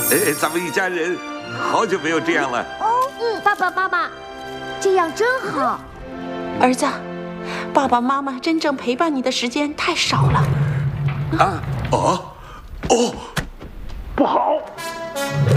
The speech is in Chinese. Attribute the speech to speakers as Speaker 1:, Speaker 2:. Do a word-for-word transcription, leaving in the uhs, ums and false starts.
Speaker 1: 哎，咱们一家人好久没有这样了。
Speaker 2: 哦，嗯，爸爸妈妈，这样真好。
Speaker 3: 儿子，爸爸妈妈真正陪伴你的时间太少了。
Speaker 1: 啊，哦，哦，不好！